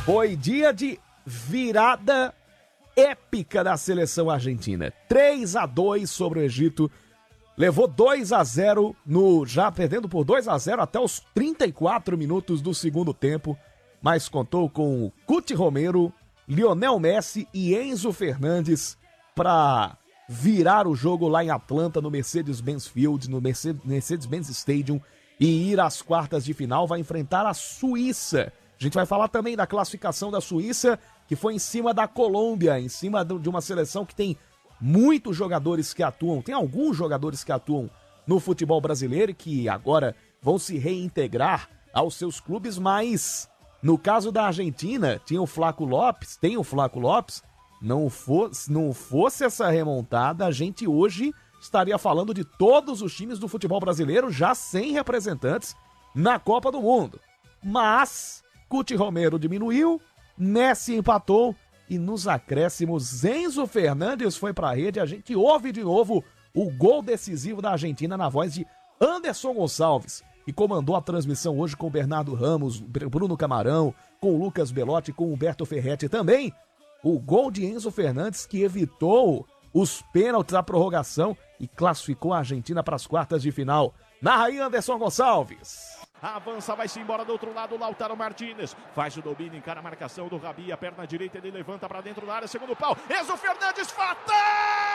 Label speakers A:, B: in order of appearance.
A: Foi dia de virada épica da seleção argentina. 3-2 sobre o Egito. Levou 2-0 já perdendo por 2-0 até os 34 minutos do segundo tempo, mas contou com Cuti Romero, Lionel Messi e Enzo Fernandes para virar o jogo lá em Atlanta, no Mercedes-Benz Field, no Mercedes-Benz Stadium, e ir às quartas de final. Vai enfrentar a Suíça. A gente vai falar também da classificação da Suíça, que foi em cima da Colômbia, em cima de uma seleção que tem muitos jogadores que atuam, tem alguns jogadores que atuam no futebol brasileiro e que agora vão se reintegrar aos seus clubes, mas no caso da Argentina, tem o Flaco Lopes, não fosse essa remontada, a gente hoje estaria falando de todos os times do futebol brasileiro já sem representantes na Copa do Mundo. Mas Cuti Romero diminuiu, Messi empatou e nos acréscimos Enzo Fernandes foi para a rede. A gente ouve de novo o gol decisivo da Argentina na voz de Anderson Gonçalves, que comandou a transmissão hoje com Bernardo Ramos, Bruno Camarão, com Lucas Belotti, com Humberto Ferretti também. O gol de Enzo Fernandes que evitou os pênaltis da prorrogação e classificou a Argentina para as quartas de final. Narra aí Anderson Gonçalves.
B: Avança, vai-se embora do outro lado, Lautaro Martínez faz o domínio, encara a marcação do Rabi, a perna direita ele levanta para dentro da área, segundo pau, Enzo Fernandes, fatal!